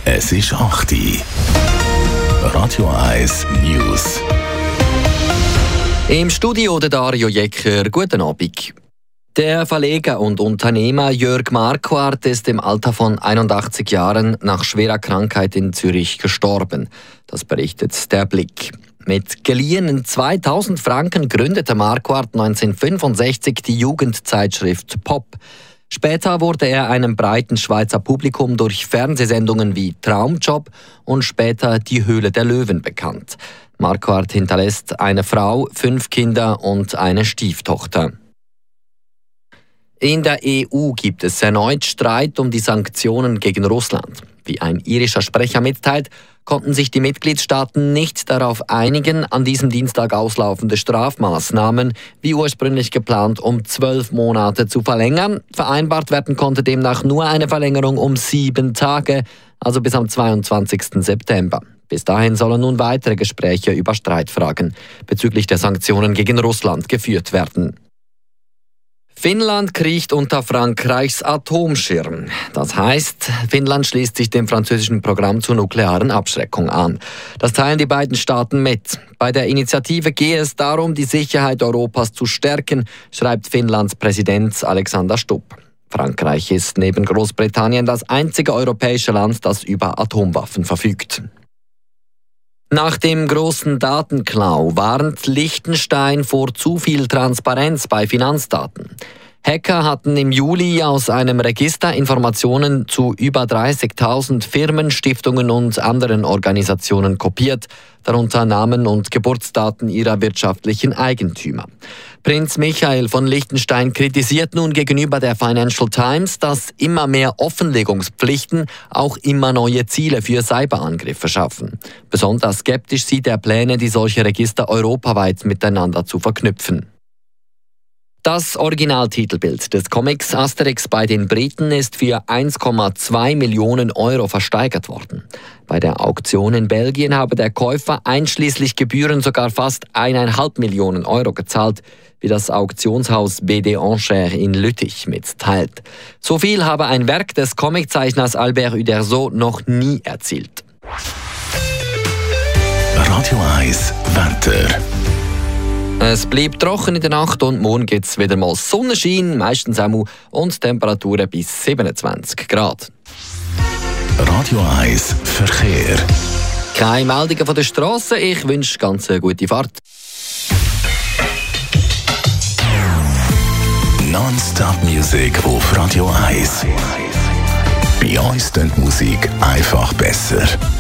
Es ist 8 Uhr. Radio 1 News. Im Studio der Dario Jecker. Guten Abend. Der Verleger und Unternehmer Jörg Marquardt ist im Alter von 81 Jahren nach schwerer Krankheit in Zürich gestorben. Das berichtet der Blick. Mit geliehenen 2000 Franken gründete Marquardt 1965 die Jugendzeitschrift Pop. Später wurde er einem breiten Schweizer Publikum durch Fernsehsendungen wie Traumjob und später Die Höhle der Löwen bekannt. Marquardt hinterlässt eine Frau, 5 Kinder und eine Stieftochter. In der EU gibt es erneut Streit um die Sanktionen gegen Russland. Wie ein irischer Sprecher mitteilt, konnten sich die Mitgliedstaaten nicht darauf einigen, an diesem Dienstag auslaufende Strafmaßnahmen, wie ursprünglich geplant, um 12 Monate zu verlängern. Vereinbart werden konnte demnach nur eine Verlängerung um 7 Tage, also bis am 22. September. Bis dahin sollen nun weitere Gespräche über Streitfragen bezüglich der Sanktionen gegen Russland geführt werden. Finnland kriecht unter Frankreichs Atomschirm. Das heißt, Finnland schließt sich dem französischen Programm zur nuklearen Abschreckung an. Das teilen die beiden Staaten mit. Bei der Initiative gehe es darum, die Sicherheit Europas zu stärken, schreibt Finnlands Präsident Alexander Stubb. Frankreich ist neben Großbritannien das einzige europäische Land, das über Atomwaffen verfügt. Nach dem großen Datenklau warnt Liechtenstein vor zu viel Transparenz bei Finanzdaten. Hacker hatten im Juli aus einem Register Informationen zu über 30.000 Firmen, Stiftungen und anderen Organisationen kopiert, darunter Namen und Geburtsdaten ihrer wirtschaftlichen Eigentümer. Prinz Michael von Liechtenstein kritisiert nun gegenüber der Financial Times, dass immer mehr Offenlegungspflichten auch immer neue Ziele für Cyberangriffe schaffen. Besonders skeptisch sieht er Pläne, die solche Register europaweit miteinander zu verknüpfen. Das Originaltitelbild des Comics Asterix bei den Briten ist für 1,2 Millionen Euro versteigert worden. Bei der Auktion in Belgien habe der Käufer einschließlich Gebühren sogar fast 1,5 Millionen Euro gezahlt, wie das Auktionshaus BD Enchères in Lüttich mitteilt. So viel habe ein Werk des Comiczeichners Albert Uderzo noch nie erzielt. Radio 1 Wetter. Es bleibt trocken in der Nacht und morgen gibt es wieder mal Sonnenschein, meistens auch und Temperaturen bis 27 Grad. Radio 1 Verkehr. Keine Meldungen von der Straße. Ich wünsche ganz eine gute Fahrt. Non-Stop Music auf Radio 1. Bei uns klingt die Musik einfach besser.